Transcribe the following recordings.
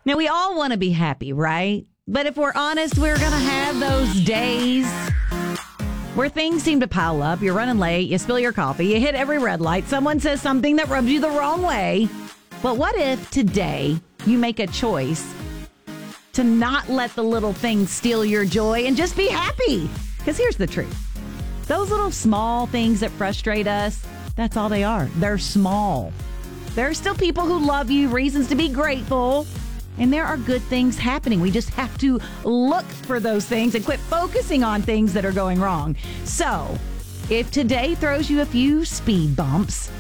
Now, we all want to be happy, right? But if we're honest, we're going to have those days where things seem to pile up. You're running late, you spill your coffee, you hit every red light, someone says something that rubs you the wrong way. But what if today you make a choice to not let the little things steal your joy and just be happy? Because here's the truth. Those little small things that frustrate us, that's all they are. They're small. There are still people who love you, reasons to be grateful. And there are good things happening. We just have to look for those things and quit focusing on things that are going wrong. So, if today throws you a few speed bumps,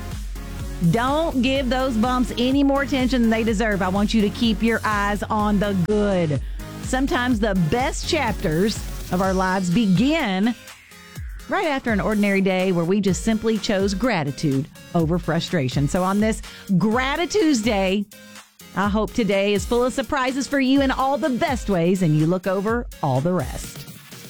don't give those bumps any more attention than they deserve. I want you to keep your eyes on the good. Sometimes the best chapters of our lives begin right after an ordinary day where we just simply chose gratitude over frustration. So on this Gratitude-Day, I hope today is full of surprises for you in all the best ways, and you look over all the rest.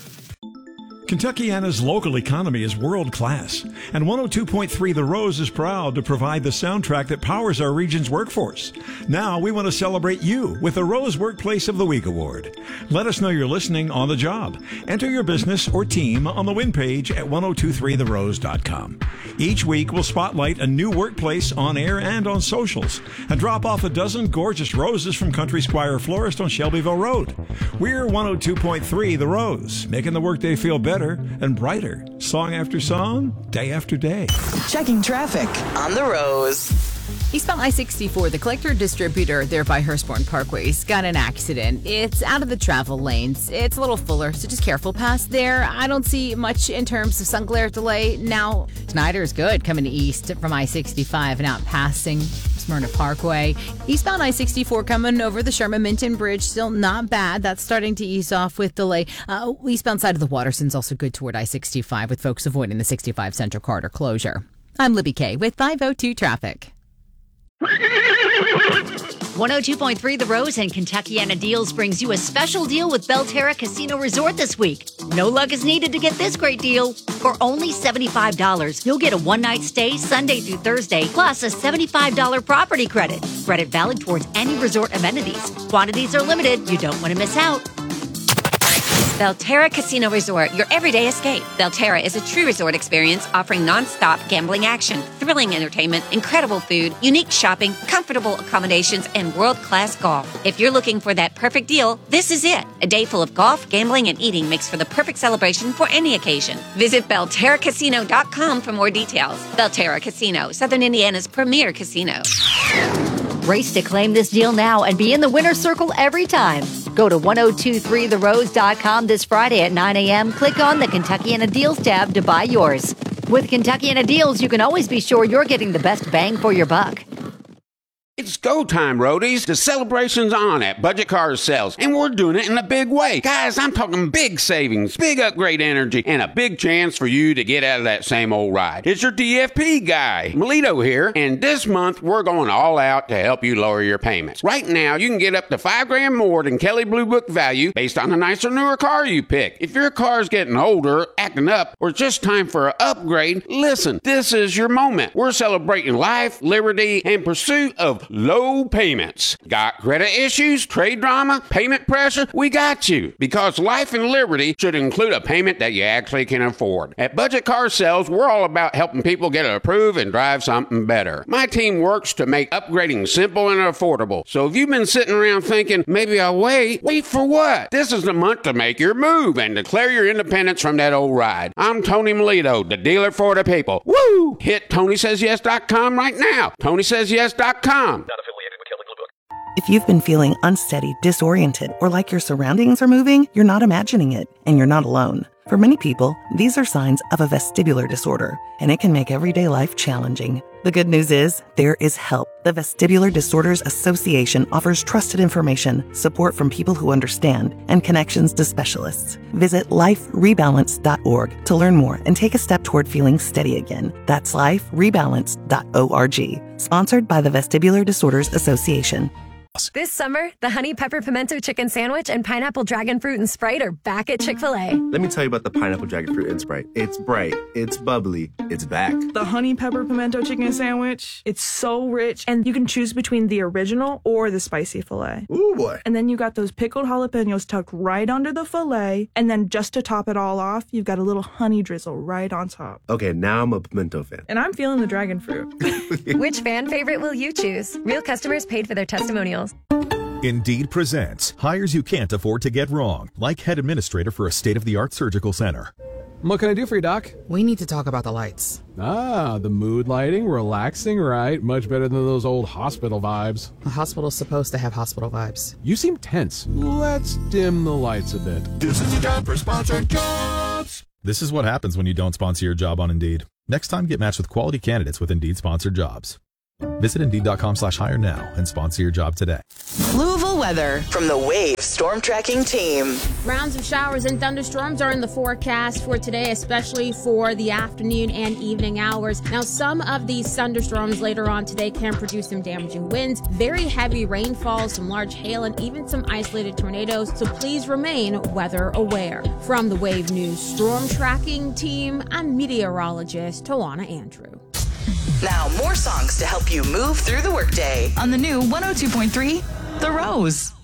Kentuckiana's local economy is world-class, and 102.3 The Rose is proud to provide the soundtrack that powers our region's workforce. Now we want to celebrate you with the Rose Workplace of the Week Award. Let us know you're listening on the job. Enter your business or team on the win page at 1023therose.com. Each week we'll spotlight a new workplace on air and on socials, and drop off a dozen gorgeous roses from Country Squire Florist on Shelbyville Road. We're 102.3 The Rose, making the workday feel better and brighter, song after song, day after day. Checking traffic on The Rose. Eastbound I-64, the collector distributor there by Hurstbourne Parkway's got an accident. It's out of the travel lanes. It's a little fuller, so just careful past there. I don't see much in terms of sun glare delay. Now, Snyder is good coming east from I-65 and out passing Smyrna Parkway. Eastbound I-64 coming over the Sherman-Minton Bridge, still not bad. That's starting to ease off with delay. Eastbound side of the Waterson's also good toward I-65 with folks avoiding the 65 Central Corridor closure. I'm Libby Kay with 502 Traffic. 102.3 The Rose and Kentuckiana Deals brings you a special deal with Belterra Casino Resort this week. No luck is needed to get this great deal. For only $75, you'll get a one-night stay Sunday through Thursday, plus a $75 property credit. Credit valid towards any resort amenities. Quantities are limited. You don't want to miss out. Belterra Casino Resort, your everyday escape. Belterra is a true resort experience offering non-stop gambling action, thrilling entertainment, incredible food, unique shopping, comfortable accommodations, and world-class golf. If you're looking for that perfect deal, this is it. A day full of golf, gambling, and eating makes for the perfect celebration for any occasion. Visit BelterraCasino.com for more details. Belterra Casino, Southern Indiana's premier casino. Race to claim this deal now and be in the winner's circle every time. Go to 1023therose.com this Friday at 9 a.m. Click on the Kentuckiana Deals tab to buy yours. With Kentuckiana Deals, you can always be sure you're getting the best bang for your buck. It's go time, roadies. The celebration's on at Budget Car Sales, and we're doing it in a big way. Guys, I'm talking big savings, big upgrade energy, and a big chance for you to get out of that same old ride. It's your DFP guy, Melito here, and this month we're going all out to help you lower your payments. Right now, you can get up to $5,000 more than Kelley Blue Book value based on a nicer, newer car you pick. If your car's getting older, acting up, or it's just time for an upgrade, listen, this is your moment. We're celebrating life, liberty, and pursuit of low payments. Got credit issues, trade drama, payment pressure? We got you. Because life and liberty should include a payment that you actually can afford. At Budget Car Sales, we're all about helping people get approved and drive something better. My team works to make upgrading simple and affordable. So if you've been sitting around thinking, maybe I'll wait for what? This is the month to make your move and declare your independence from that old ride. I'm Tony Melito, the dealer for the people. Woo! Hit TonySaysYes.com right now. TonySaysYes.com. Not affiliated with Kelley Blue Book. If you've been feeling unsteady, disoriented, or like your surroundings are moving, you're not imagining it, and you're not alone. For many people, these are signs of a vestibular disorder, and it can make everyday life challenging. The good news is, there is help. The Vestibular Disorders Association offers trusted information, support from people who understand, and connections to specialists. Visit liferebalance.org to learn more and take a step toward feeling steady again. That's liferebalance.org. Sponsored by the Vestibular Disorders Association. sauce. This summer, the Honey Pepper Pimento Chicken Sandwich and Pineapple Dragon Fruit and Sprite are back at Chick-fil-A. Let me tell you about the Pineapple Dragon Fruit and Sprite. It's bright, it's bubbly, it's back. The Honey Pepper Pimento Chicken Sandwich, it's so rich, and you can choose between the original or the spicy filet. Ooh, boy. And then you got those pickled jalapenos tucked right under the filet, and then just to top it all off, you've got a little honey drizzle right on top. Okay, now I'm a pimento fan. And I'm feeling the dragon fruit. Which fan favorite will you choose? Real customers paid for their testimonials. Indeed presents hires you can't afford to get wrong, like head administrator for a state-of-the-art surgical center. What can I do for you, Doc? We need to talk about the lights. Ah, the mood lighting, relaxing, right? Much better than those old hospital vibes. A hospital's supposed to have hospital vibes. You seem tense. Let's dim the lights a bit. This is your job for sponsored jobs. This is what happens when you don't sponsor your job on Indeed. Next time, get matched with quality candidates with Indeed sponsored jobs. Visit Indeed.com/hire now and sponsor your job today. Louisville weather from the Wave Storm Tracking Team. Rounds of showers and thunderstorms are in the forecast for today, especially for the afternoon and evening hours. Now, some of these thunderstorms later on today can produce some damaging winds, very heavy rainfall, some large hail, and even some isolated tornadoes. So please remain weather aware. From the Wave News Storm Tracking Team, I'm meteorologist Tawana Andrew. Now, more songs to help you move through the workday on the new 102.3 The Rose.